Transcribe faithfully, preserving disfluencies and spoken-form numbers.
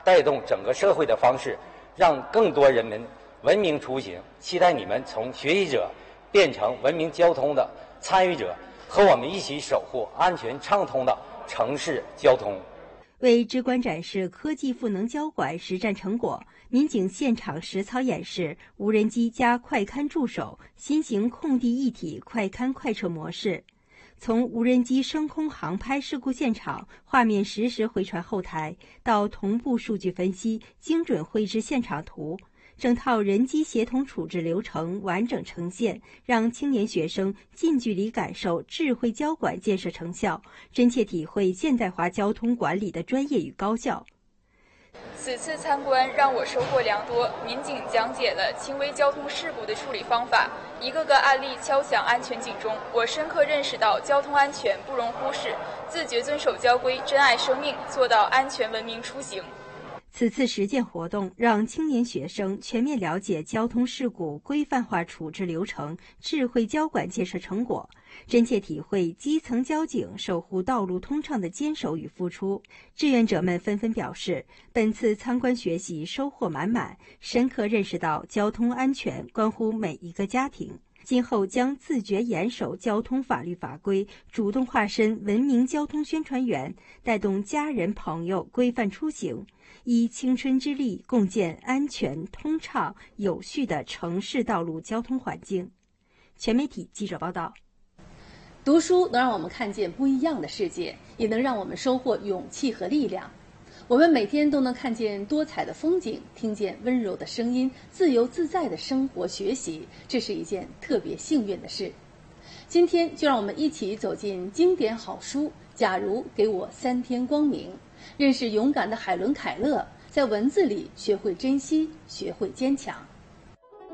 带动整个社会的方式，让更多人们文明出行。期待你们从学习者变成文明交通的参与者，和我们一起守护安全畅通的城市交通。 为直观展示科技赋能交管实战成果，民警现场实操演示无人机加快勘助手新型空地一体快勘快撤模式。从无人机升空航拍事故现场画面实时回传后台，到同步数据分析，精准绘制现场图，整套人机协同处置流程完整呈现，让青年学生近距离感受智慧交管建设成效，真切体会现代化交通管理的专业与高效。 此次参观让我收获良多，民警讲解了轻微交通事故的处理方法，一个个案例敲响安全警钟，我深刻认识到交通安全不容忽视，自觉遵守交规，珍爱生命，做到安全文明出行。 此次实践活动让青年学生全面了解交通事故规范化处置流程、智慧交管建设成果，真切体会基层交警守护道路通畅的坚守与付出。志愿者们纷纷表示，本次参观学习收获满满，深刻认识到交通安全关乎每一个家庭。今后将自觉严守交通法律法规，主动化身文明交通宣传员，带动家人朋友规范出行，以青春之力共建安全、通畅、有序的城市道路交通环境。全媒体记者报道。 读书能让我们看见不一样的世界，也能让我们收获勇气和力量。我们每天都能看见多彩的风景，听见温柔的声音，自由自在的生活学习，这是一件特别幸运的事。今天就让我们一起走进经典好书《假如给我三天光明》，认识勇敢的海伦·凯勒，在文字里学会珍惜，学会坚强。